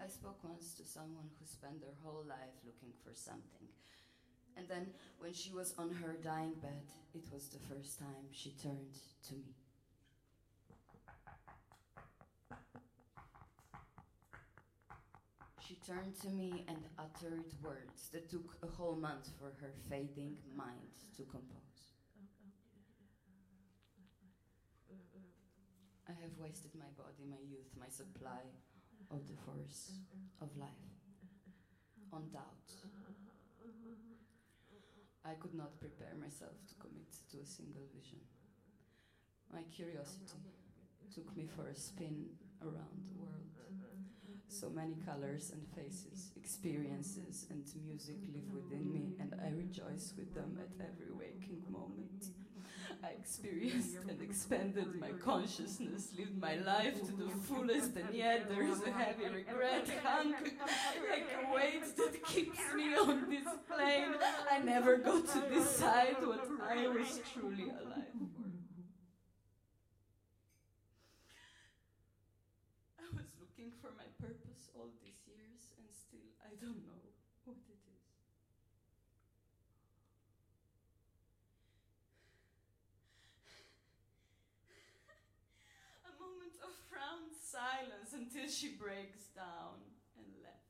spoke once to someone who spent their whole life looking for something. And then, when she was on her dying bed, it was the first time she turned to me. She turned to me and uttered words that took a whole month for her fading mind to compose. I have wasted my body, my youth, my supply of the force of life on doubt. I could not prepare myself to commit to a single vision. My curiosity took me for a spin around the world. So many colors and faces, experiences and music live within me, and I rejoice with them at every waking moment. I experienced and expanded my consciousness, lived my life to the fullest, and yet there is a heavy regret hung like a weight that keeps me on this plane. I never got to decide what I was truly alive for. I was looking for my purpose all these years, and still I don't know what it is. A moment of profound silence until she breaks down and laughs.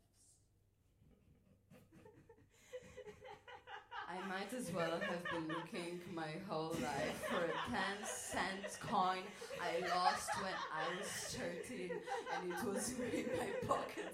I might as well have been looking my whole life for a 10-cent coin I lost when I was 13, and it was in my pocket